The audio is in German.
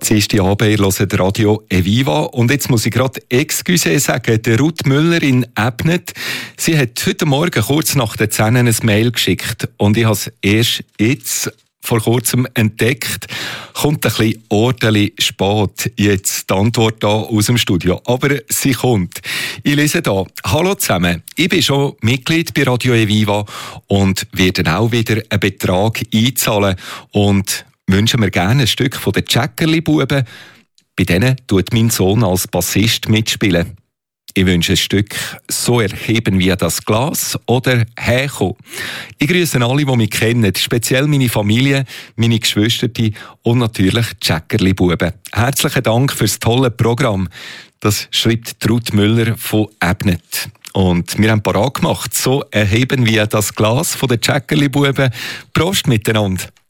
Dienstag Abend, ihr hört Radio Eviva. Und jetzt muss ich gerade Excuse sagen, der Ruth Müller in Ebnet, sie hat heute Morgen kurz nach der 10 ein Mail geschickt. Und ich habe es erst jetzt vor kurzem entdeckt. Kommt ein bisschen ordentlich spät jetzt die Antwort da aus dem Studio. Aber sie kommt. Ich lese da. Hallo zusammen. Ich bin schon Mitglied bei Radio Eviva und werde auch wieder einen Betrag einzahlen. Und wünschen mir gerne ein Stück von den Tschäckerli-Buben. Bei denen tut mein Sohn als Bassist mitspielen. Ich wünsche ein Stück «So erheben wir das Glas» oder «Häko». Ich grüße alle, die mich kennen, speziell meine Familie, meine Geschwister und natürlich die Tschäckerli-Buben. Herzlichen Dank für das tolle Programm. Das schreibt Ruth Müller von Ebnet. Und wir haben parat gemacht. «So erheben wir das Glas» von den Tschäckerli-Buben. Prost miteinander.